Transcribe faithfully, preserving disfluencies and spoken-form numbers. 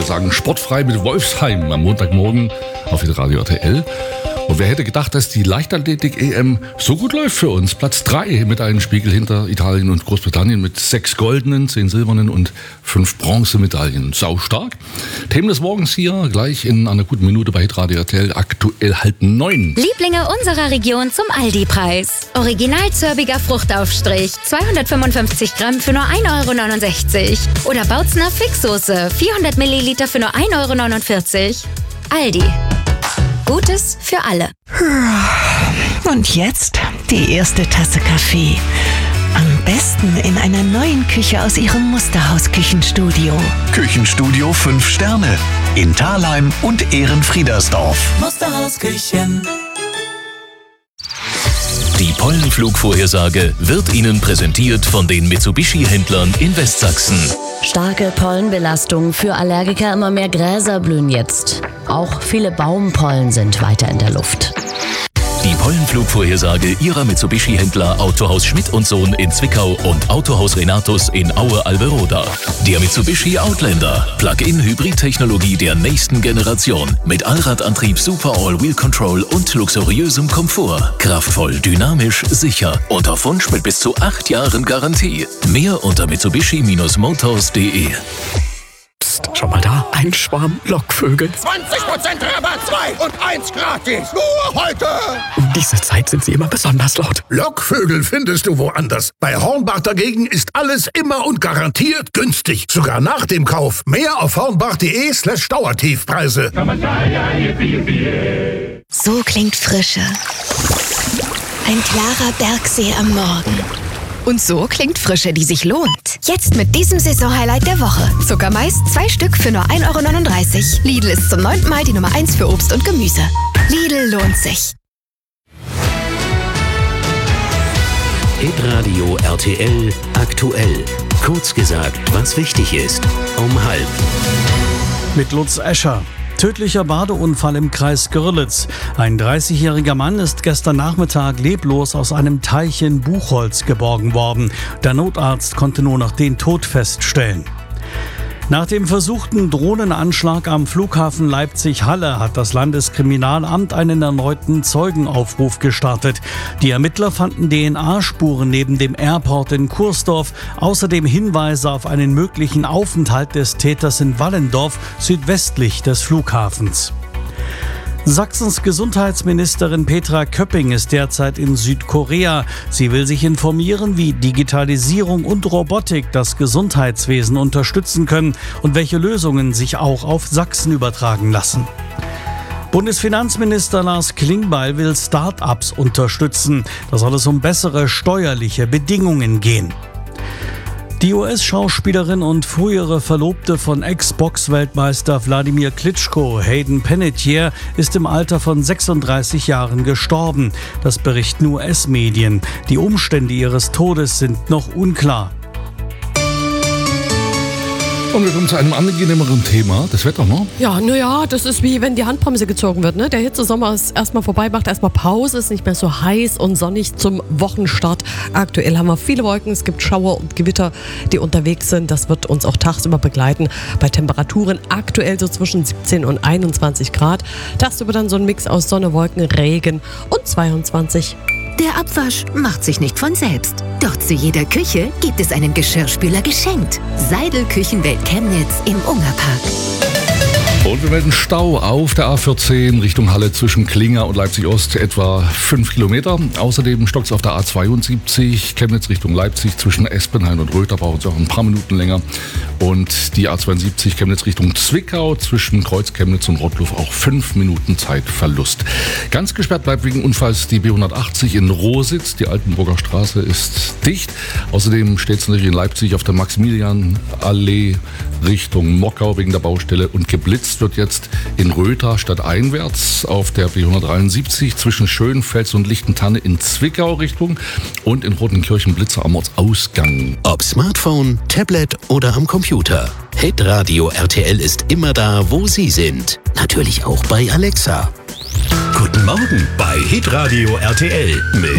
sagen sportfrei mit Wolfsheim am Montagmorgen auf Radio R T L. Und wer hätte gedacht, dass die Leichtathletik-E M so gut läuft für uns? Platz drei mit einem Spiegel hinter Italien und Großbritannien mit sechs goldenen, zehn silbernen und fünf Bronzemedaillen. Sau stark. Themen des Morgens hier gleich in einer guten Minute bei Radio R T L, aktuell halb neun. Lieblinge unserer Region zum Aldi-Preis. Original zörbiger Fruchtaufstrich, zweihundertfünfundfünfzig Gramm für nur ein Euro neunundsechzig. Oder Bautzner Fixsoße, vierhundert Milliliter für nur ein Euro neunundvierzig. Aldi. Gutes für alle. Und jetzt die erste Tasse Kaffee. Am besten in einer neuen Küche aus Ihrem Musterhaus-Küchenstudio. Küchenstudio fünf Sterne in Thalheim und Ehrenfriedersdorf. Musterhaus Küchen. Die Pollenflugvorhersage wird Ihnen präsentiert von den Mitsubishi-Händlern in Westsachsen. Starke Pollenbelastung. Für Allergiker immer mehr Gräser blühen jetzt. Auch viele Baumpollen sind weiter in der Luft. Die Pollenflugvorhersage Ihrer Mitsubishi-Händler Autohaus Schmidt und Sohn in Zwickau und Autohaus Renatus in Aue-Alberoda. Der Mitsubishi Outlander. Plug-in-Hybrid-Technologie der nächsten Generation. Mit Allradantrieb, Super All-Wheel Control und luxuriösem Komfort. Kraftvoll, dynamisch, sicher. Und auf Wunsch mit bis zu acht Jahren Garantie. Mehr unter mitsubishi Motors punkt de. Psst, schau mal da, ein Schwarm Lockvögel. zwanzig Prozent Rabatt, zwei und eins gratis. Nur heute. Um diese Zeit sind sie immer besonders laut. Lockvögel findest du woanders. Bei Hornbach dagegen ist alles immer und garantiert günstig. Sogar nach dem Kauf. Mehr auf hornbach.de slash Dauertiefpreise. So klingt Frische. Ein klarer Bergsee am Morgen. Und so klingt Frische, die sich lohnt. Jetzt mit diesem Saisonhighlight der Woche. Zuckermais, zwei Stück für nur ein Euro neununddreißig. Lidl ist zum neunten Mal die Nummer eins für Obst und Gemüse. Lidl lohnt sich. Hitradio R T L aktuell. Kurz gesagt, was wichtig ist. Um halb. Mit Lutz Escher. Tödlicher Badeunfall im Kreis Görlitz. Ein dreißigjähriger Mann ist gestern Nachmittag leblos aus einem Teich in Buchholz geborgen worden. Der Notarzt konnte nur noch den Tod feststellen. Nach dem versuchten Drohnenanschlag am Flughafen Leipzig-Halle hat das Landeskriminalamt einen erneuten Zeugenaufruf gestartet. Die Ermittler fanden D N A-Spuren neben dem Airport in Kursdorf, außerdem Hinweise auf einen möglichen Aufenthalt des Täters in Wallendorf, südwestlich des Flughafens. Sachsens Gesundheitsministerin Petra Köpping ist derzeit in Südkorea. Sie will sich informieren, wie Digitalisierung und Robotik das Gesundheitswesen unterstützen können und welche Lösungen sich auch auf Sachsen übertragen lassen. Bundesfinanzminister Lars Klingbeil will Start-ups unterstützen. Da soll es um bessere steuerliche Bedingungen gehen. Die U S-Schauspielerin und frühere Verlobte von Ex-Box-Weltmeister Wladimir Klitschko, Hayden Panettiere, ist im Alter von sechsunddreißig Jahren gestorben. Das berichten U S-Medien. Die Umstände ihres Todes sind noch unklar. Und wir kommen zu einem angenehmeren Thema, das Wetter, ne? Ja, naja, das ist wie wenn die Handbremse gezogen wird, ne? Der Hitzesommer ist erstmal vorbei, macht erstmal Pause, ist nicht mehr so heiß und sonnig zum Wochenstart. Aktuell haben wir viele Wolken, es gibt Schauer und Gewitter, die unterwegs sind. Das wird uns auch tagsüber begleiten. Bei Temperaturen aktuell so zwischen siebzehn und einundzwanzig Grad. Tagsüber dann so ein Mix aus Sonne, Wolken, Regen und zweiundzwanzig. Der Abwasch macht sich nicht von selbst. Doch zu jeder Küche gibt es einen Geschirrspüler geschenkt. Seidel Küchenwelt Chemnitz im Ungerpark. Und wir melden Stau auf der A vierzehn Richtung Halle zwischen Klinger und Leipzig-Ost, etwa fünf Kilometer. Außerdem stockt es auf der A zweiundsiebzig Chemnitz Richtung Leipzig zwischen Espenhain und Röth, da brauchen es auch ein paar Minuten länger. Und die A zweiundsiebzig Chemnitz Richtung Zwickau zwischen Kreuz Chemnitz und Rottluff auch fünf Minuten Zeitverlust. Ganz gesperrt bleibt wegen Unfalls die B hundertachtzig in Rositz. Die Altenburger Straße ist dicht. Außerdem steht es natürlich in Leipzig auf der Maximilianallee Richtung Mockau wegen der Baustelle und geblitzt wird jetzt in Rötha stadteinwärts auf der B hundertdreiundsiebzig zwischen Schönfels und Lichtentanne in Zwickau Richtung und in Rotenkirchen Blitzer am Ortsausgang. Ob Smartphone, Tablet oder am Computer. Hitradio R T L ist immer da, wo Sie sind. Natürlich auch bei Alexa. Guten Morgen bei Hitradio R T L mit